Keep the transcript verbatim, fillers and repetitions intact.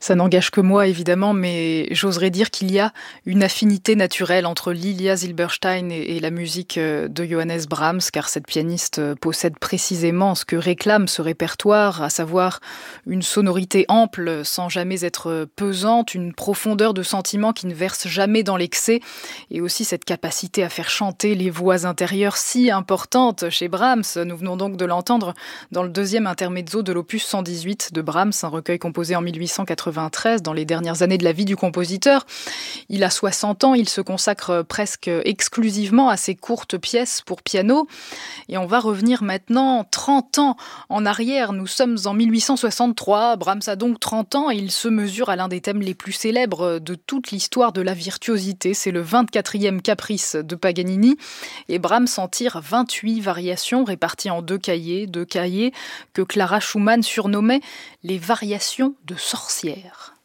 Ça n'engage que moi, évidemment, mais j'oserais dire qu'il y a une affinité naturelle entre Lilia Silberstein et, et la musique de Johannes Brahms, car cette pianiste possède précisément ce que réclame ce répertoire, à savoir une sonorité ample sans jamais être pesante, une profondeur de sentiment qui ne verse jamais dans l'excès, et aussi cette capacité à faire chanter les voix intérieures si importantes chez Brahms. Nous venons donc de l'entendre dans le deuxième intermezzo de l'opus cent dix-huit de Brahms, un recueil composé en mille huit cent quatre-vingt-treize, dans les dernières années de la vie du compositeur. Il a soixante ans, il se consacre presque exclusivement à ses courtes pièces pour piano. Et on va revenir maintenant trente ans en arrière. Nous sommes en mille huit cent soixante-trois. Brahms a donc trente ans et il se mesure à l'un des thèmes les plus célèbres de toute l'histoire de la virtuosité. C'est le vingt-quatrième caprice de Paganini. Et Brahms en tire vingt-huit variations réparties en deux cahiers, deux cahiers que Clara Schumann surnommait les variations de sorcières.